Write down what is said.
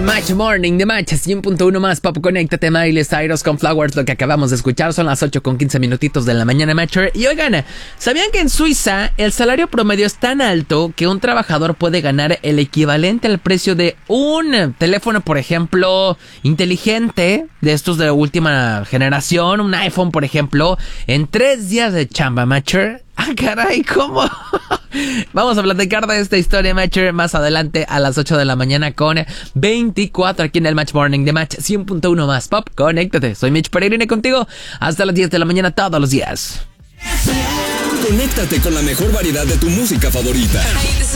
Match Morning de Match 100.1 más Pop. Conéctate, Miley Cyrus con Flowers. Lo que acabamos de escuchar son las 8:15 minutitos de la mañana, Matcher. Y oigan, ¿sabían que en Suiza el salario promedio es tan alto que un trabajador puede ganar el equivalente al precio de un teléfono, por ejemplo, inteligente, de estos de última generación, un iPhone, por ejemplo, en 3 días de chamba, Matcher? Ah, caray, ¿cómo? Vamos a platicar de esta historia, Matcher, más adelante a las 8 de la mañana con 24 aquí en el Match Morning de Match 100.1 más Pop. Conéctate, soy Mitch Peregrine contigo hasta las 10 de la mañana todos los días. Conéctate con la mejor variedad de tu música favorita.